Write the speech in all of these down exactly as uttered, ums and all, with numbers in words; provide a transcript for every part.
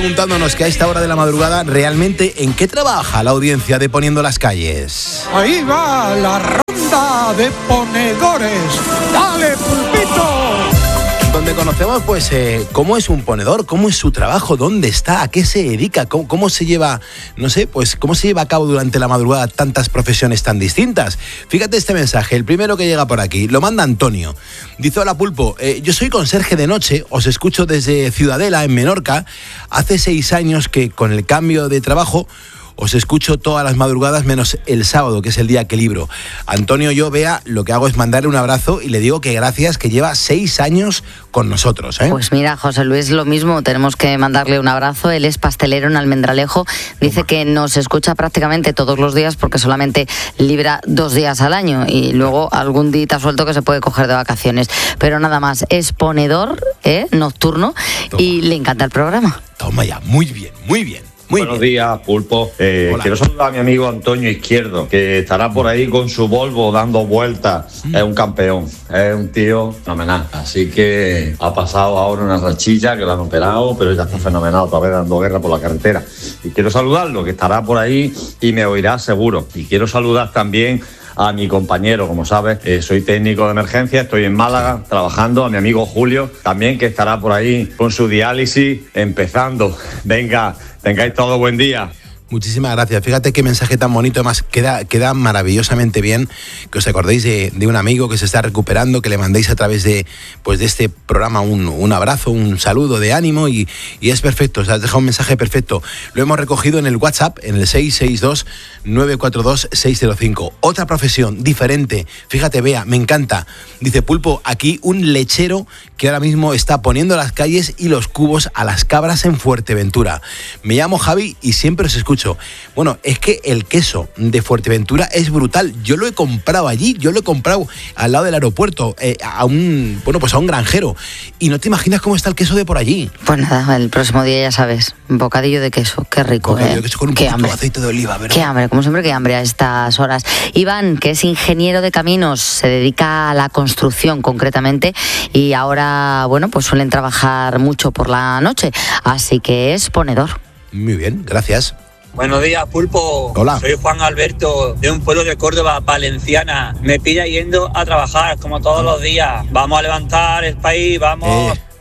preguntándonos que a esta hora de la madrugada, realmente, ¿en qué trabaja la audiencia de Poniendo las Calles? Ahí va la ronda de ponedores. ¡Dale, Pulpito! Donde conocemos, pues, eh, cómo es un ponedor, cómo es su trabajo, dónde está, a qué se dedica, cómo, cómo se lleva, no sé, pues, cómo se lleva a cabo durante la madrugada tantas profesiones tan distintas. Fíjate este mensaje, el primero que llega por aquí, lo manda Antonio. Dice: hola, Pulpo, eh, yo soy conserje de noche, os escucho desde Ciudadela, en Menorca. Hace seis años que con el cambio de trabajo os escucho todas las madrugadas menos el sábado, que es el día que libro. Antonio, yo, vea, lo que hago es mandarle un abrazo y le digo que gracias, que lleva seis años con nosotros, ¿eh? Pues mira, José Luis, lo mismo, tenemos que mandarle un abrazo. Él es pastelero en Almendralejo. Dice Toma. que nos escucha prácticamente todos los días porque solamente libra dos días al año y luego algún día suelto que se puede coger de vacaciones. Pero nada más, es ponedor, ¿eh? nocturno. Toma. Y le encanta el programa. Toma ya, muy bien, muy bien. Muy Buenos bien. días, Pulpo. Eh, quiero saludar a mi amigo Antonio Izquierdo, que estará por ahí con su Volvo dando vueltas. Mm. Es un campeón, es un tío fenomenal. Así que ha pasado ahora una rachilla que lo han operado, pero ya está fenomenal, otra vez dando guerra por la carretera. Y quiero saludarlo, que estará por ahí y me oirá seguro. Y quiero saludar también a mi compañero, como sabes, eh, soy técnico de emergencia, estoy en Málaga trabajando, a mi amigo Julio, también, que estará por ahí con su diálisis empezando. Venga, tengáis todo buen día. Muchísimas gracias. Fíjate qué mensaje tan bonito, además queda, queda maravillosamente bien que os acordéis de, de un amigo que se está recuperando, que le mandéis a través de, pues de este programa un, un abrazo, un saludo de ánimo y, y es perfecto, o sea, has dejado un mensaje perfecto. Lo hemos recogido en el WhatsApp, en el seis seis dos, nueve cuatro dos, seis cero cinco. Otra profesión diferente, fíjate, vea, me encanta. Dice: Pulpo, aquí un lechero que ahora mismo está poniendo las calles y los cubos a las cabras en Fuerteventura. Me llamo Javi y siempre os escucho. Bueno, es que el queso de Fuerteventura es brutal. Yo lo he comprado allí, yo lo he comprado al lado del aeropuerto, eh, a un, bueno, pues a un granjero. Y no te imaginas cómo está el queso de por allí. Pues nada, el próximo día ya sabes, un bocadillo de queso, qué rico. Bocadillo ¿eh? de queso con un qué poquito hambre. de aceite de oliva, ¿verdad? Qué hambre, como siempre, qué hambre a estas horas. Iván, que es ingeniero de caminos, se dedica a la construcción concretamente y ahora, bueno, pues suelen trabajar mucho por la noche, así que es ponedor. Muy bien, gracias. Buenos días, Pulpo. Hola. Soy Juan Alberto, de un pueblo de Córdoba, Valenciana. Me pilla yendo a trabajar, como todos los días. Vamos a levantar el país, vamos... Eh.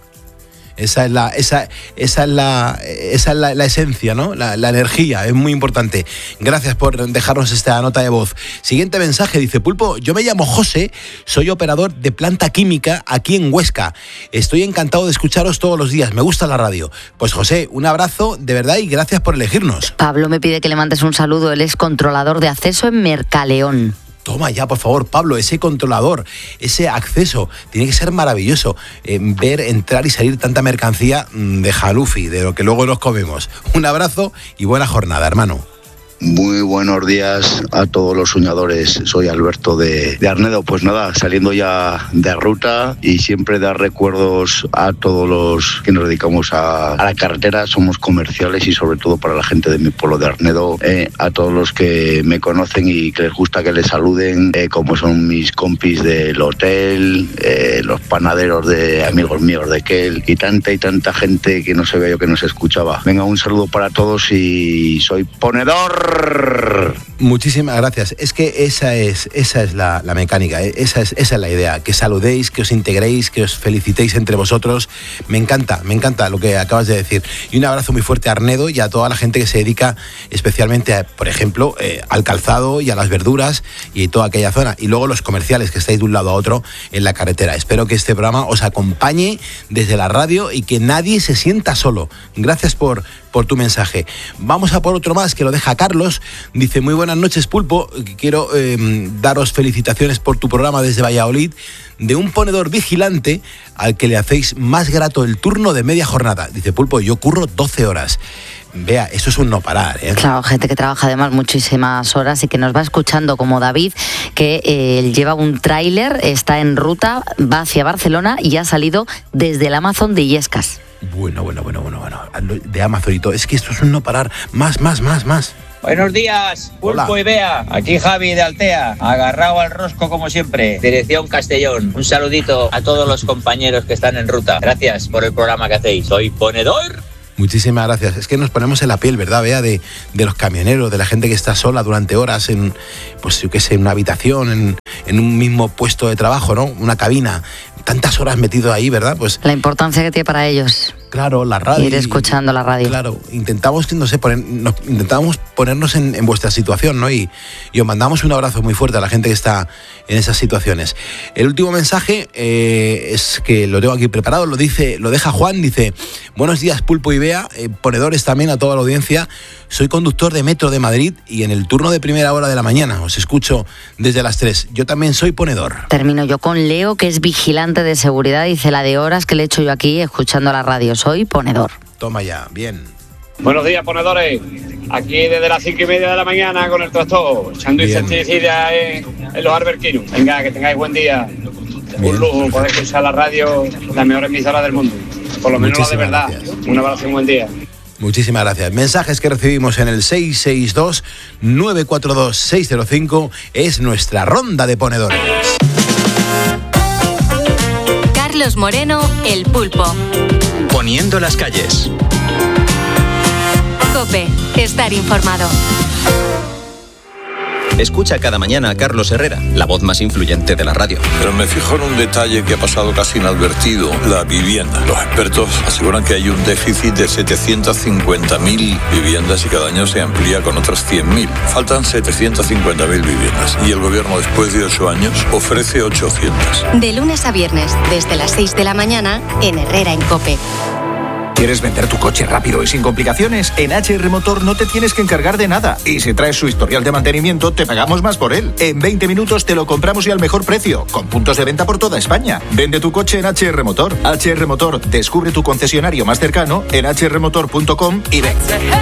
Esa es la, esa, esa es la, esa es la, la esencia, ¿no? La, la energía, es muy importante. Gracias por dejarnos esta nota de voz. Siguiente mensaje, dice: Pulpo, yo me llamo José, soy operador de planta química aquí en Huesca. Estoy encantado de escucharos todos los días, me gusta la radio. Pues José, un abrazo de verdad y gracias por elegirnos. Pablo me pide que le mandes un saludo, él es controlador de acceso en Mercaleón. Toma ya, por favor, Pablo, ese controlador, ese acceso, tiene que ser maravilloso. Eh, ver entrar y salir tanta mercancía de jalufi, de lo que luego nos comemos. Un abrazo y buena jornada, hermano. Muy buenos días a todos los soñadores. Soy Alberto de, de Arnedo. Pues nada, saliendo ya de ruta y siempre dar recuerdos a todos los que nos dedicamos a, a la carretera. Somos comerciales y sobre todo para la gente de mi pueblo de Arnedo, eh, a todos los que me conocen y que les gusta que les saluden, eh, como son mis compis del hotel, eh, los panaderos de amigos míos de Kel y tanta y tanta gente que no se veía yo que nos escuchaba. Venga, un saludo para todos y soy ponedor. Muchísimas gracias. Es que esa es, esa es la, la mecánica, esa es, esa es la idea, que saludéis, que os integréis, que os felicitéis entre vosotros. Me encanta, me encanta lo que acabas de decir. Y un abrazo muy fuerte a Arnedo y a toda la gente que se dedica especialmente, a, por ejemplo, eh, al calzado y a las verduras y toda aquella zona. Y luego los comerciales que estáis de un lado a otro en la carretera. Espero que este programa os acompañe desde la radio y que nadie se sienta solo. Gracias por, por tu mensaje. Vamos a por otro más que lo deja Carlos. Dice: muy buenas noches, Pulpo, quiero eh, daros felicitaciones por tu programa desde Valladolid, de un ponedor vigilante al que le hacéis más grato el turno de media jornada. Dice: Pulpo, yo curro doce horas. Vea, eso es un no parar, ¿eh? Claro, gente que trabaja además muchísimas horas y que nos va escuchando, como David, que eh, él lleva un tráiler, está en ruta, va hacia Barcelona y ha salido desde el Amazon de Illescas. Bueno, bueno, bueno, bueno, bueno, de Amazon y todo. Es que esto es un no parar. Más, más, más, más. Buenos días, Pulpo. Hola. Y Bea. Aquí Javi de Altea, agarrado al rosco como siempre. Dirección Castellón. Un saludito a todos los compañeros que están en ruta. Gracias por el programa que hacéis. Soy ponedor. Muchísimas gracias. Es que nos ponemos en la piel, ¿verdad, Bea? De, de los camioneros, de la gente que está sola durante horas en, pues yo qué sé, en una habitación, en, en un mismo puesto de trabajo, ¿no? Una cabina, tantas horas metido ahí, ¿verdad? Pues la importancia que tiene para ellos. Claro, la radio. Ir escuchando la radio. Claro, intentamos, no sé, poner, nos, intentamos ponernos en, en vuestra situación, ¿no? Y, y os mandamos un abrazo muy fuerte a la gente que está en esas situaciones. El último mensaje eh, es que lo tengo aquí preparado, lo dice, lo deja Juan, dice: buenos días, Pulpo y Bea, eh, ponedores también a toda la audiencia. Soy conductor de Metro de Madrid y en el turno de primera hora de la mañana os escucho desde las tres. Yo también soy ponedor. Termino yo con Leo, que es vigilante de seguridad, dice: la de horas que le he hecho yo aquí escuchando la radio. Soy ponedor. Toma ya, bien. Buenos días, ponedores. Aquí desde las cinco y media de la mañana con el tractor, echando insecticida en, en los alberquinos. Venga, que tengáis buen día. Bien. Un lujo poder escuchar la radio, la mejor emisora del mundo. Por lo menos Muchísimas la de verdad. Gracias. Un abrazo y un buen día. Muchísimas gracias. Mensajes que recibimos en el seis seis dos, nueve cuatro dos, seis cero cinco es nuestra ronda de ponedores. Carlos Moreno, El Pulpo. Poniendo las calles. COPE, estar informado. Escucha cada mañana a Carlos Herrera, la voz más influyente de la radio. Pero me fijo en un detalle que ha pasado casi inadvertido: la vivienda. Los expertos aseguran que hay un déficit de setecientas cincuenta mil viviendas y cada año se amplía con otras cien mil. Faltan setecientas cincuenta mil viviendas y el gobierno, después de ocho años, ofrece ochocientas. De lunes a viernes, desde las seis de la mañana, en Herrera en COPE. ¿Quieres vender tu coche rápido y sin complicaciones? En H R Motor no te tienes que encargar de nada. Y si traes su historial de mantenimiento, te pagamos más por él. En veinte minutos te lo compramos y al mejor precio, con puntos de venta por toda España. Vende tu coche en H R Motor. H R Motor, descubre tu concesionario más cercano en h r motor punto com y ven.